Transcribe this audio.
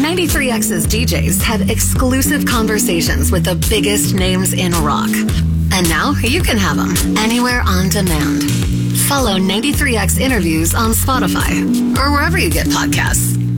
93X's DJs have exclusive conversations with the biggest names in rock. And now you can have them anywhere on demand. Follow 93X Interviews on Spotify or wherever you get podcasts.